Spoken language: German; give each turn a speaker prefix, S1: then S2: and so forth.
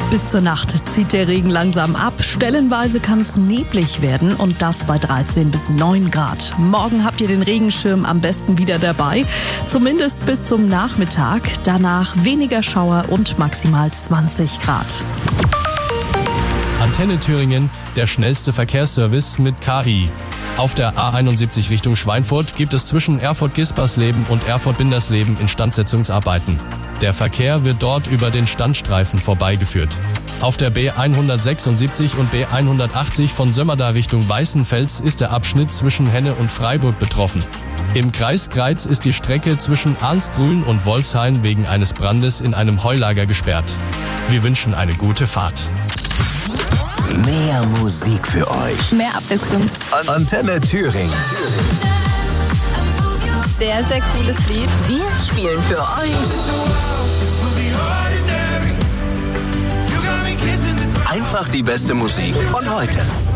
S1: Bis zur Nacht zieht der Regen langsam ab. Stellenweise kann es neblig werden und das bei 13 bis 9 Grad. Morgen habt ihr den Regenschirm am besten wieder dabei. Zumindest bis zum Nachmittag. Danach weniger Schauer und maximal 20 Grad.
S2: Antenne Thüringen, der schnellste Verkehrsservice mit KI. Auf der A71 Richtung Schweinfurt gibt es zwischen Erfurt-Gispersleben und Erfurt-Bindersleben Instandsetzungsarbeiten. Der Verkehr wird dort über den Standstreifen vorbeigeführt. Auf der B176 und B180 von Sömmerda Richtung Weißenfels ist der Abschnitt zwischen Henne und Freiburg betroffen. Im Kreis Greiz ist die Strecke zwischen Arnsgrün und Wolfshain wegen eines Brandes in einem Heulager gesperrt. Wir wünschen eine gute Fahrt.
S3: Mehr Musik für euch.
S4: Mehr Abwechslung.
S3: Antenne Thüringen.
S4: Sehr, sehr cooles Lied.
S3: Wir spielen für euch einfach die beste Musik von heute.